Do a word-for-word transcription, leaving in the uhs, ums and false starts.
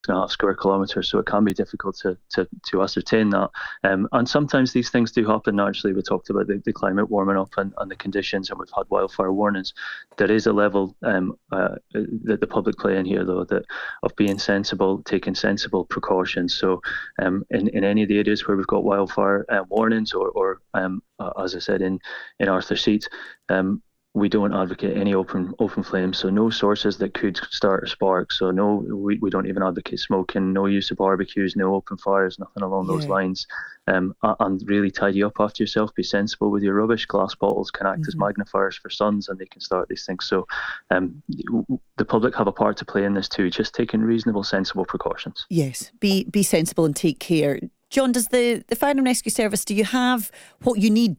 and a half square kilometres, so it can be difficult to to, to ascertain that. Um, and sometimes these things do happen naturally. We talked about the, the climate warming up and, and the conditions, and we've had wildfire warnings. There is a level um, uh, that the public play in here, though, that of being sensible, taking sensible precautions. So um, in, in any of the areas where we've got wildfire uh, warnings, or, or um, uh, as I said, in, in Arthur Seat, um, we don't advocate any open open flames, so no sources that could start a spark. So no, we, we don't even advocate smoking, no use of barbecues, no open fires, nothing along those Yeah. lines. Um, and really tidy up after yourself, be sensible with your rubbish. Glass bottles can act as Mm-hmm. magnifiers for suns, and they can start these things. So um, the public have a part to play in this too, just taking reasonable, sensible precautions. Yes, be be sensible and take care. John, does the, the Fire and Rescue Service, do you have what you need